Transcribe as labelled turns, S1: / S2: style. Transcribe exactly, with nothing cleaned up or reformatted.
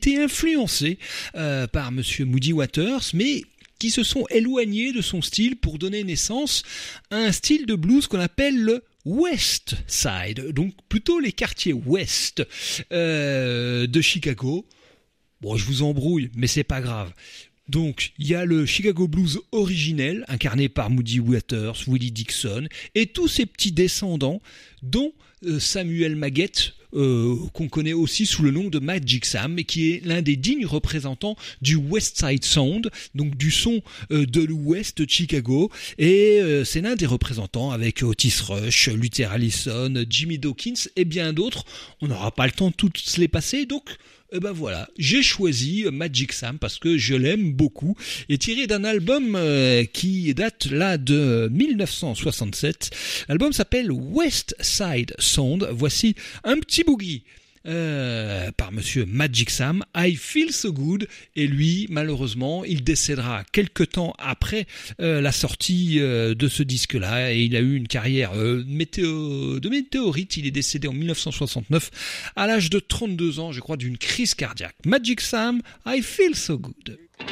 S1: été influencés euh, par Monsieur Muddy Waters, mais qui se sont éloignés de son style pour donner naissance à un style de blues qu'on appelle le West Side, donc plutôt les quartiers ouest euh, de Chicago. Bon, je vous embrouille, mais c'est pas grave. Donc, il y a le Chicago Blues originel, incarné par Muddy Waters, Willie Dixon, et tous ses petits descendants, dont euh, Samuel Maggette, euh, qu'on connaît aussi sous le nom de Magic Sam, et qui est l'un des dignes représentants du West Side Sound, donc du son euh, de l'ouest de Chicago, et euh, c'est l'un des représentants avec Otis Rush, Luther Allison, Jimmy Dawkins, et bien d'autres. On n'aura pas le temps de tous les passer, donc... Et ben voilà, j'ai choisi Magic Sam parce que je l'aime beaucoup et tiré d'un album euh, qui date là de dix-neuf cent soixante-sept. L'album s'appelle West Side Sound. Voici un petit boogie euh, par Monsieur Magic Sam, I Feel So Good. Et lui, malheureusement, il décédera quelque temps après euh, la sortie euh, de ce disque-là. Et il a eu une carrière euh, météo, de météorite. Il est décédé en dix-neuf cent soixante-neuf à l'âge de trente-deux ans, je crois, d'une crise cardiaque. Magic Sam, I Feel So Good.